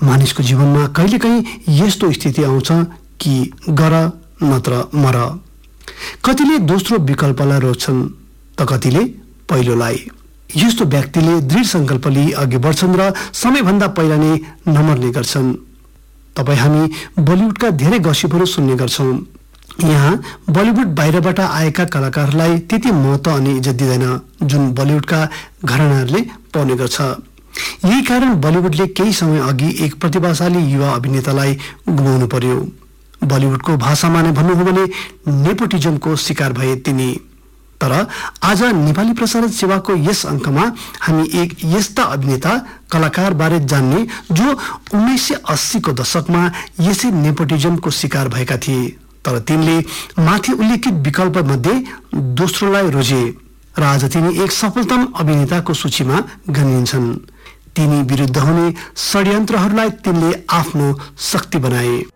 मानिसको जीवनमा कहिलेकाहीँ यस्तो स्थिति आउँछ कि गर नत्र मर। कतिले दोस्रो विकल्पलाई रोज्छन् त कतिले पहिलोलाई। यस्तो व्यक्तिले दृढ संकल्प लिई अघि बढ्छन् र समयभन्दा पहिला नै नमर्ने गर्छन्। तपाईँ हामी बलिउडका धेरै गसिपहरू सुन्ने गर्छौँ। यहाँ बलिउड बाहिरबाट आएका कलाकारहरूलाई त्यति महत्त्व अनि इज्जत दिँदैन जुन बलिउडका घरानाहरूले पाउने गर्छ। यही कारण बलिउडले केही समय अघि एक प्रतिभाशाली युवा अभिनेतालाई गुमाउनु पर्यो। बलिउडको भाषामा नै भन्नु हो भने नेपोटिजमको शिकार भए तिनी। तर आज नेपाली प्रसारण सेवाको यस अङ्कमा हामी एक यस्ता अभिनेता कलाकार बारे जान्ने जो 1980 को दशकमा यसै नेपोटिजमको शिकार भएका थिए, तर तिनले माथि उल्लेखित विकल्प मध्ये दोस्रोलाई रोजे र आज तिनी एक सफलतम अभिनेताको सूचीमा गनिन्छन्। तिनी विरुद्ध हुने षड्यन्त्रहरूलाई तिनले आफ्नो शक्ति बनाए।